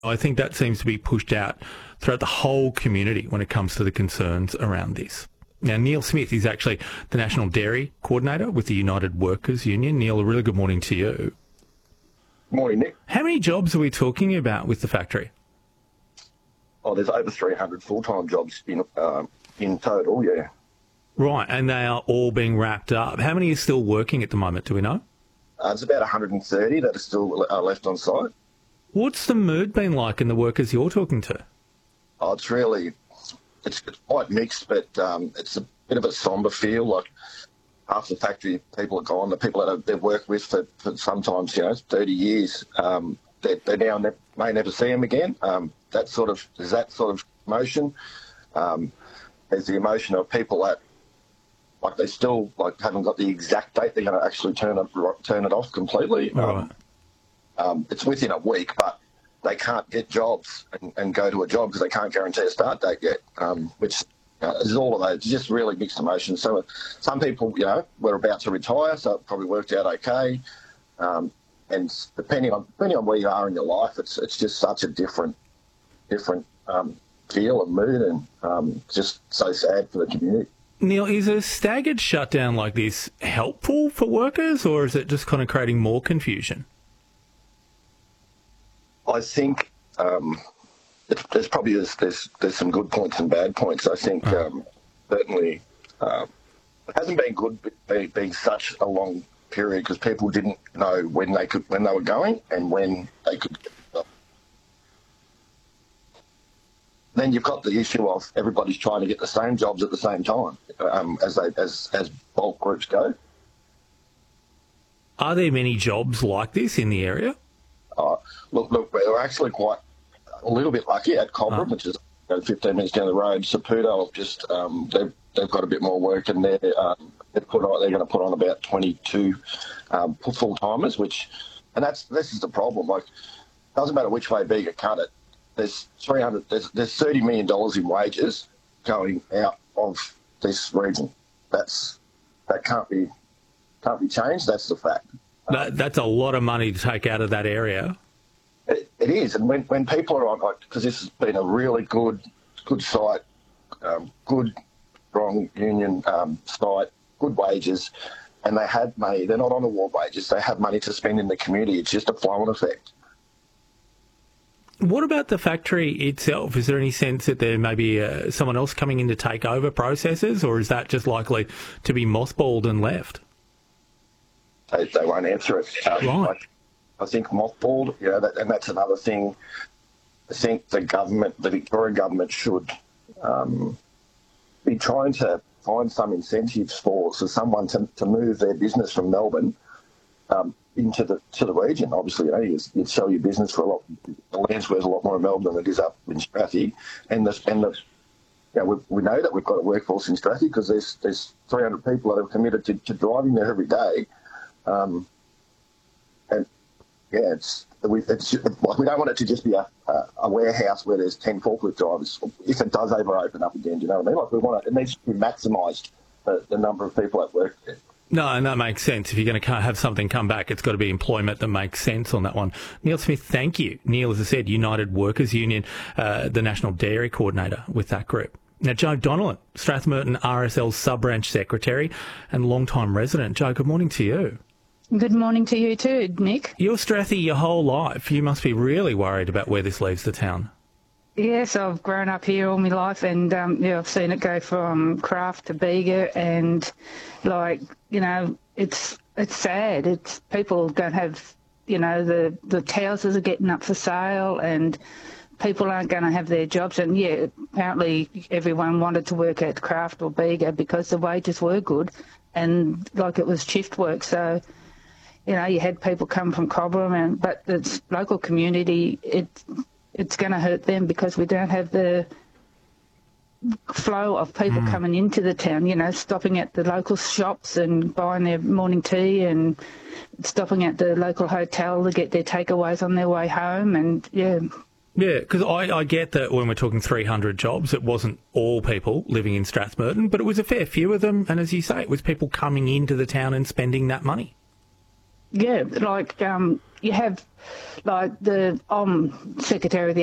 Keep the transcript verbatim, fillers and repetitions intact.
I think that seems to be pushed out throughout the whole community when it comes to the concerns around this. Now, Neil Smith is actually the National Dairy Coordinator with the United Workers Union. Neil, a really good morning to you. Morning, Nick. How many jobs are we talking about with the factory? Oh, there's over three hundred full-time jobs in uh, in total, yeah. Right, and they are all being wrapped up. How many are still working at the moment, do we know? Uh, there's about one hundred thirty that are still uh, left on site. What's the mood been like in the workers you're talking to? Oh, it's really, it's, it's quite mixed, but um, it's a bit of a sombre feel. Like half the factory people are gone. The people that they've worked with for, for sometimes, you know, thirty years, um, they, they now ne- may never see them again. Um, that sort of, there's that sort of emotion. Um, there's the emotion of people that, like, they still like haven't got the exact date they're going to actually turn it turn it off completely. All um, right. um, it's within a week, but they can't get jobs and, and go to a job because they can't guarantee a start date yet. Um, which uh, is all of those. It's just really mixed emotions. So some people, you know, were about to retire, so it probably worked out okay. Um, and depending on depending on where you are in your life, it's it's just such a different different um, feel and mood, and um, just so sad for the community. Neil, is a staggered shutdown like this helpful for workers, or is it just kind of creating more confusion? I think um, it's, there's probably there's, there's there's some good points and bad points. I think oh. um, certainly uh, it hasn't been good being, being such a long period because people didn't know when they could when they were going and when they could. Then you've got the issue of everybody's trying to get the same jobs at the same time um, as they as as bulk groups go. Are there many jobs like this in the area? Uh, look, look, we're actually quite a little bit lucky at Cobram, oh. which is you know, fifteen minutes down the road. Saputo have just um, they've they've got a bit more work, and they're um, they've put on, they're going to put on about twenty-two um, full timers, which and that's this is the problem. Like, it doesn't matter which way Bega cut it. There's three hundred. There's there's thirty million dollars in wages going out of this region. That's that can't be can't be changed. That's the fact. That, that's a lot of money to take out of that area. It, it is, and when, when people are on, like, because this has been a really good good site, um, good strong union um, site, good wages, and they had money. They're not on award wages. They have money to spend in the community. It's just a flow-on effect. What about the factory itself? Is there any sense that there may be uh, someone else coming in to take over processes, or is that just likely to be mothballed and left? They, they won't answer it. Um, right. I, I think mothballed, you know, that, and that's another thing. I think the government, the Victorian government, should um, be trying to find some incentives for, for someone to, to move their business from Melbourne um, into the to the region. Obviously, you know, you'd, you'd sell your business for a lot. The land's worth a lot more in Melbourne than it is up in Strathie, and the and the. Yeah, we, we know that we've got a workforce in Strathie because there's there's three hundred people that are committed to, to driving there every day. Um, and yeah, it's we, it's like we don't want it to just be a, a, a warehouse where there's ten forklift drivers. If it does ever open up again, do you know what I mean? Like we want it, it needs to be maximised the, the number of people that work there. No, and that makes sense. If you're going to have something come back, it's got to be employment that makes sense on that one. Neil Smith, thank you. Neil, as I said, United Workers Union, uh, the National Dairy Coordinator with that group. Now, Joe Donnellan, Strathmerton R S L Sub-Branch Secretary and long-time resident. Joe, good morning to you. Good morning to you too, Nick. You're Strathie your whole life. You must be really worried about where this leaves the town. Yes, I've grown up here all my life, and um, yeah, I've seen it go from Craft to Bega, and like you know, it's it's sad. It's people don't have, you know, the the houses are getting up for sale, and people aren't going to have their jobs. And yeah, apparently everyone wanted to work at Craft or Bega because the wages were good, and like it was shift work, so. You know, you had people come from Cobram, and but the local community, it it's going to hurt them because we don't have the flow of people mm. coming into the town. You know, stopping at the local shops and buying their morning tea, and stopping at the local hotel to get their takeaways on their way home. And yeah. Yeah, because I, I get that when we're talking three hundred jobs, it wasn't all people living in Strathmerton, but it was a fair few of them. And as you say, it was people coming into the town and spending that money. Yeah, like um, you have like the um secretary of the